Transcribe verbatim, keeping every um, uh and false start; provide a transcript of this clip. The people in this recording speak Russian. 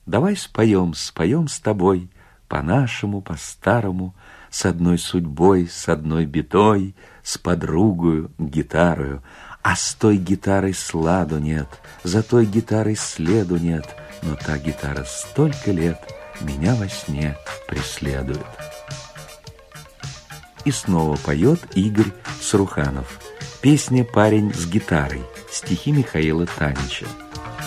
Давай споем, споем с тобой, по-нашему, по-старому, с одной судьбой, с одной бедой, с подругою, гитарою. А с той гитарой сладу нет, за той гитарой следу нет, но та гитара столько лет меня во сне преследует. И снова поет Игорь Саруханов. Песня «Парень с гитарой», стихи Михаила Танича.